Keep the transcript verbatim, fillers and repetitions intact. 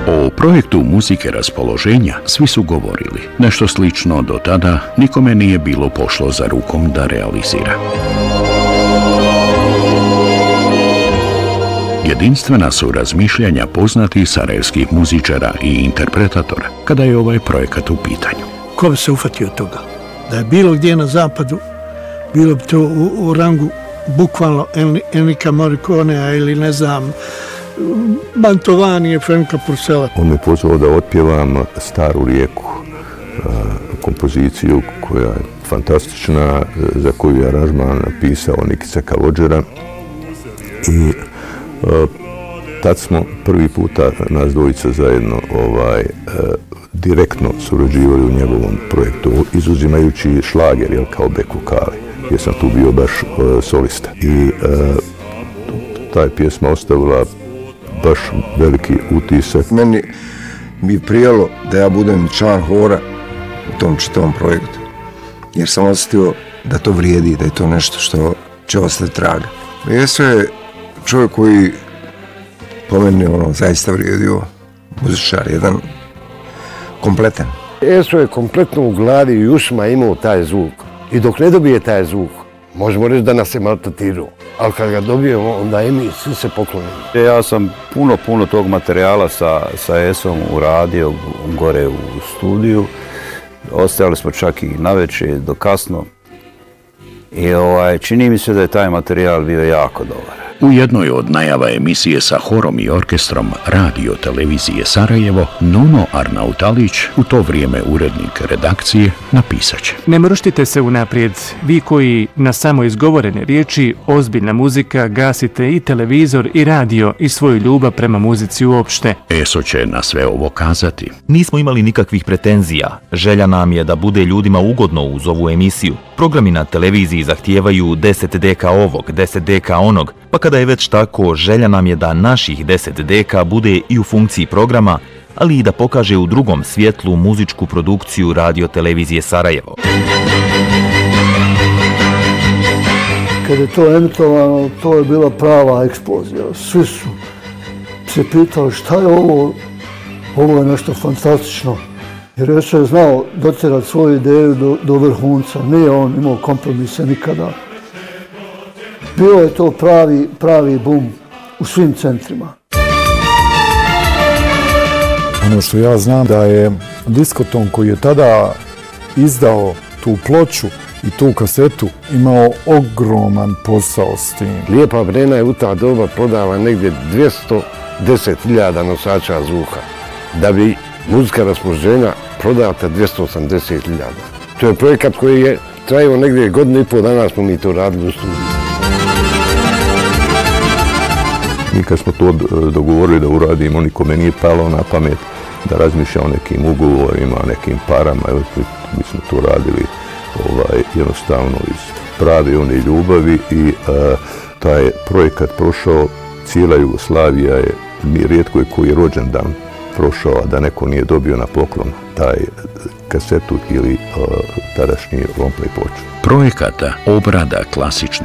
O projektu muzike raspoloženja svi su govorili. Nešto slično do tada nikome nije bilo pošlo za rukom da realizira. Jedinstvena su razmišljanja poznatih sarajevskih muzičara i interpretatora kada je ovaj projekat u pitanju. Ko bi se ufatio toga? Da je bilo gdje na zapadu, bilo bi to u, u rangu bukvalno Ennio Morriconea ili ne znam, Mantovani, Franka Purcella. On me pozvao da otpjevam Staru rijeku, kompoziciju koja je fantastična, za koju je aranžman napisao Nikica Kalođera. I tad smo prvi puta nas dvojica zajedno ovaj, direktno surađivali u njegovom projektu, izuzimajući šlager, jel, kao back vokali, jer sam tu bio baš uh, solista. I uh, ta je pjesma ostavila baš veliki utisak. Meni bi prijelo da ja budem član hora u tom čitavom projektu, jer sam osjetio da to vrijedi, da je to nešto što će ostati traga. Jesu je čovjek koji po meni ono, zaista vrijedio, muzičar, jedan kompletan. Eso je kompletno u glavi i ušima imao taj zvuk. I dok ne dobije taj zvuk, možemo reći da nas je maltretirao. Ali kad ga dobijemo, onda i mi svi se poklonimo. Ja sam puno, puno tog materijala sa, sa Esom uradio gore u studiju. Ostajali smo čak i navečer do kasno. I ovaj, čini mi se da je taj materijal bio jako dobar. U jednoj od najava emisije sa horom i orkestrom radio televizije Sarajevo, Nono Arnautalić, u to vrijeme urednik redakcije, napisat će: Ne mrštite se unaprijed, vi koji na samo izgovorene riječi, ozbiljna muzika, gasite i televizor i radio i svoju ljubav prema muzici uopšte. Eso će na sve ovo kazati: Nismo imali nikakvih pretenzija. Želja nam je da bude ljudima ugodno uz ovu emisiju. Programi na televiziji zahtijevaju deset deka ovog, deset deka onog, pa kada je već tako, želja nam je da naših deset deka bude i u funkciji programa, ali i da pokaže u drugom svjetlu muzičku produkciju radio televizije Sarajevo. Kad je to emitovano, to je bila prava eksplozija. Svi su se pitali šta je ovo, ovo je nešto fantastično. Jer još je znao dotjerati svoju ideju do, do vrhunca, nije on imao kompromise nikada. Bio je to pravi, pravi bum u svim centrima. Ono što ja znam da je Diskoton koji je tada izdao tu ploču i tu kasetu imao ogroman posao s tim. Lijepa Brena je u ta doba prodala negdje dvjesto deset hiljada nosača zvuka. Da bi muzika raspoloženja prodata dvjesto osamdeset hiljada. To je projekat koji je trajao negdje godinu i pol dana smo mi to radili u studiju. Mi kad smo to dogovorili da uradimo, nikome nije palo na pamet da razmišlja o nekim ugovorima, o nekim parama. Mi smo to radili ovaj, jednostavno iz prave one ljubavi i a, taj projekat prošao, cijela Jugoslavija je, mi rijetko je koji je rođendan prošao, a da neko nije dobio na poklon taj kasetu ili uh, tadašnji longplay ploču. Projekata obrada klasične